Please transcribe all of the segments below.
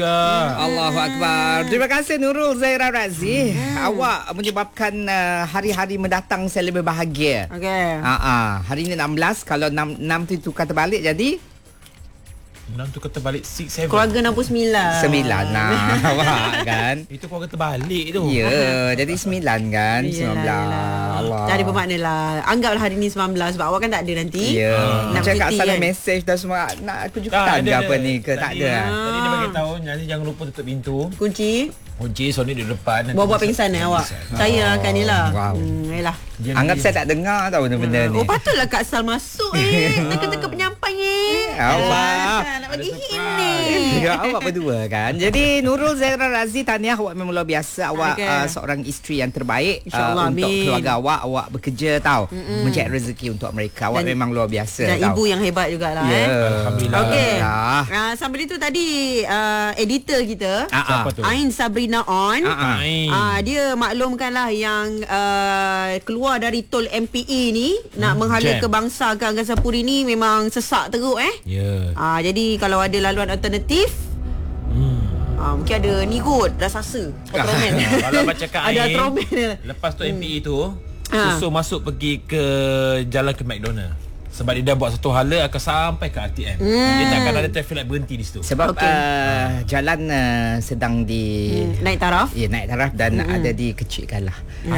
Allahu Akbar. Terima kasih Nurul Zaira Razi. Awak menyebabkan hari-hari mendatang saya lebih bahagia. Okey. Hari ini 16. Kalau 6 tu tukar terbalik jadi 6 tu kata balik 6, 7. Keluarga 69. 9. Awak kan. Itu keluarga terbalik tu. Ya, jadi 9 kan. 19. Allah. Jadi bermakna lah. Anggaplah hari ni 19 sebab awak kan tak ada nanti. Ya. Nak Cakap cuti salah kan? mesej dah semua. Nak aku juga tanda apa ni ke tak ada. Tadi dia bagi tahu nanti jangan lupa tutup pintu. Kunci. Kunci Sony di depan. Buat pingsan awak. Saya akan ni lah. Wow. Yalah. Anggap saya tak dengar tahu benda ni. Oh patutlah Kak Sal masuk teka-teka penyampai Allah. Nak bagi hint ni. Ya, awak berdua kan. Jadi Nurul Zaira Razi, tahniah, awak memang luar biasa. Awak seorang isteri yang terbaik InsyaAllah, untuk amin. keluarga awak. Awak bekerja tahu, mencari rezeki untuk mereka. Awak memang luar biasa. Dan tahu. ibu yang hebat jugalah. Alhamdulillah. Okey. Ya. Sambil itu tadi editor kita Siapa tu? Ain Sabrina On. Dia maklumkanlah yang keluar dari tol MPE ni nak menghala jam. kebangsaan Angkasa Puri ni memang sesak teruk Ya. Jadi kalau ada laluan alternatif mungkin ada ni kot Rasasa Ultraman. Kalau baca kat Ada Ain, Ultraman. lepas tu MPE tu susun masuk pergi ke jalan ke McDonald. Sebab dia dah buat satu hala akan sampai ke RTM. Dia tak akan ada traffic light berhenti di situ. Sebab jalan sedang di Naik taraf. Ya, naik taraf dan ada dikecilkan lah.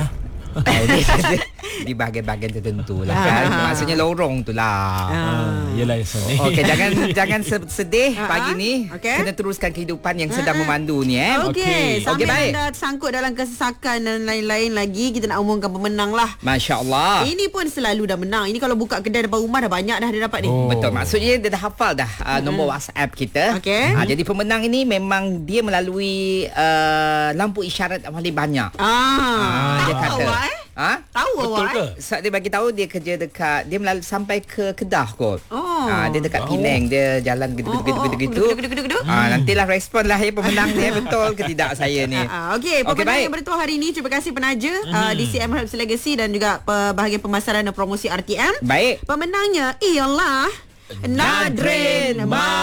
Di bahagian-bahagian tertentu lah kan. Maksudnya lorong tu lah. Yelah Sony. Okey, jangan sedih pagi ni. Okey. Kena teruskan kehidupan yang sedang memandu ni Okey, sambil baik. anda sangkut dalam kesesakan dan lain-lain lagi, kita nak umumkan pemenang lah. Masya-Allah. Ini pun selalu dah menang. Ini kalau buka kedai depan rumah dah banyak dah dia dapat ni. Betul, maksudnya dia dah hafal dah nombor WhatsApp kita. Okey. Jadi pemenang ini memang dia melalui lampu isyarat yang paling banyak. Dia tahu kata. awak Tahu Betul awak ke? Sebab dia bagi tahu dia kerja dekat, dia melalui sampai ke Kedah kot. Dia dekat Tahu. Penang, dia jalan gitu. Nantilah respon lah pemenang ni betul ke tidak saya ni. Okey, pemenang baik. yang bertuah hari ini, terima kasih penaja DCM Herbs Legacy dan juga bahagian pemasaran dan promosi RTM. Baik. Pemenangnya ialah Nadrin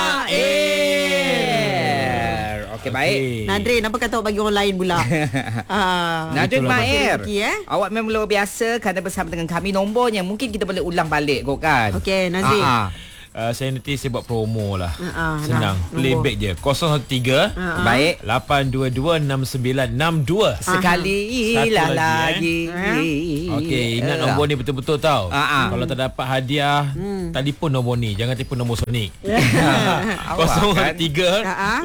Maer. Okey, baik. Nadrin, apa kata awak bagi orang lain pula? Nadrin Maer. Rezeki, Awak memang luar biasa kerana bersama dengan kami. Nombornya mungkin kita boleh ulang balik kot kan. Okey, Nadrin. Saya nanti saya buat promo lah. Senang. Nah, Playback je. 013 Baik. 822-6262. Sekali Satu lagi. Okey, ingat nombor ni betul-betul tau. Kalau tak dapat hadiah, telefon nombor ni. Jangan telefon nombor Sonic. 013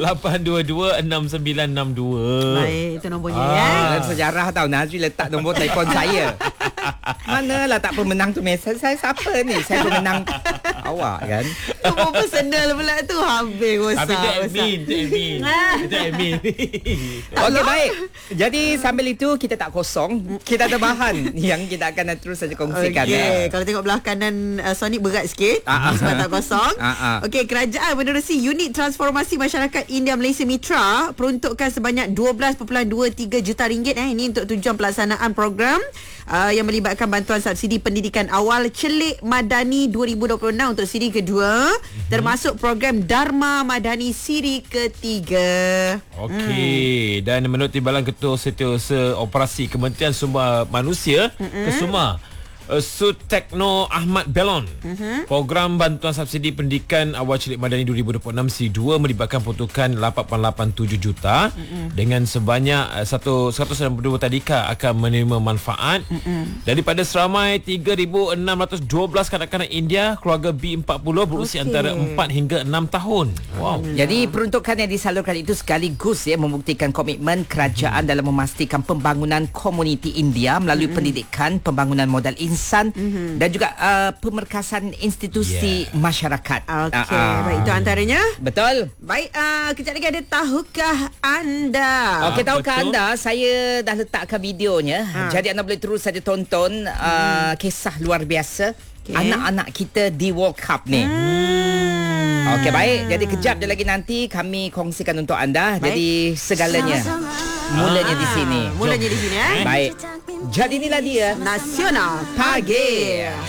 822-6962. Baik, itu nombornya ya. Dan sejarah tau, Nazri letak nombor telefon saya. Manalah tak pemenang tu mesej saya, siapa ni? Saya pemenang awak kan. Nombor personal pula tu habis rosak. Tapi itu admin. Itu admin. Okey, baik. Jadi sambil itu kita tak kosong. Kita ada bahan yang kita akan terus saja kongsikan. Okey, kalau tengok belah kanan Sonic berat sikit sebab tak kosong. Okey, kerajaan menerusi unit transformasi masyarakat India Malaysia Mitra peruntukkan sebanyak 12.23 juta ringgit ini untuk tujuan pelaksanaan program yang melibatkan bantuan subsidi pendidikan awal Celik Madani 2026 untuk siri kedua, termasuk program Dharma Madani siri ketiga. Okey, dan menurut Timbalan Ketua Setiausaha Operasi Kementerian Sumber Manusia Kesuma, Sutekno Ahmad Belon, program bantuan subsidi pendidikan awal Celik Madani 2026 C2 melibatkan peruntukan 8.87 juta dengan sebanyak 192 tadika akan menerima manfaat daripada seramai 3,612 kanak-kanak India keluarga B40 berusia antara 4 hingga 6 tahun. Wow. Jadi peruntukan yang disalurkan itu sekaligus membuktikan komitmen kerajaan dalam memastikan pembangunan komuniti India melalui pendidikan, pembangunan modal insan dan juga pemerkasan institusi masyarakat. Okey, baik, itu antaranya. Betul. Baik, kejap lagi ada tahukah anda? Okey, tahukah betul. anda, saya dah letakkan videonya. Jadi anda boleh terus saja tonton kisah luar biasa anak-anak kita di World Cup ni. Okey, baik. Jadi kejap je lagi nanti kami kongsikan untuk anda. Baik. Jadi segalanya mulanya di sini. Mulanya di sini Baik. Jadi inilah dia Nasional Pagi.